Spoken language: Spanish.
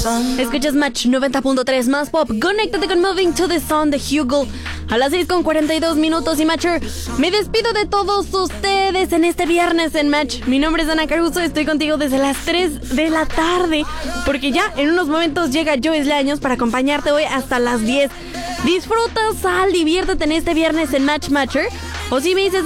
Escuchas Match 90.3 más pop. Conéctate con Moving to the Sun de Hugo. A las 6:42 y Matcher, me despido de todos ustedes en este viernes en Match. Mi nombre es Ana Caruso, estoy contigo desde las 3 de la tarde, porque ya en unos momentos llega Joyce Leaños para acompañarte hoy hasta las 10. Disfruta, sal, diviértete en este viernes en Match Matcher. O si me dices,